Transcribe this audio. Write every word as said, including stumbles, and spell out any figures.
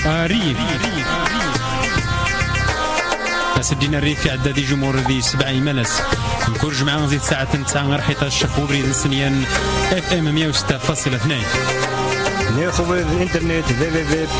ريف سدينا الريف في عداد جمهور ذي سبع ملس نكون جمعة نزيد ساعة تسعة غير حيطة الشخو بريد السنيان اف ام مية وستة فاصلة اثنين نيخو بالانترنت دبليو دبليو